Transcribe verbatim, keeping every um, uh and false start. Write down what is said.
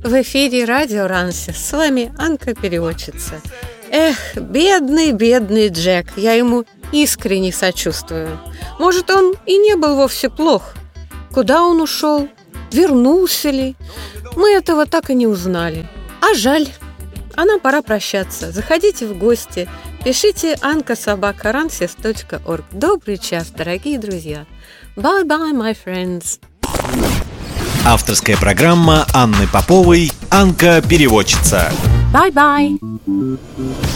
В эфире радио Рансис. С вами Анка-переводчица. Эх, бедный, бедный Джек. Я ему искренне сочувствую. Может, он и не был вовсе плох. Куда он ушел? Вернулся ли? Мы этого так и не узнали. А жаль. А нам пора прощаться. Заходите в гости. Пишите анка собака рансис точка орг. Добрый час, дорогие друзья. Bye-bye, my friends. Авторская программа Анны Поповой «Анка-переводчица». Bye-bye.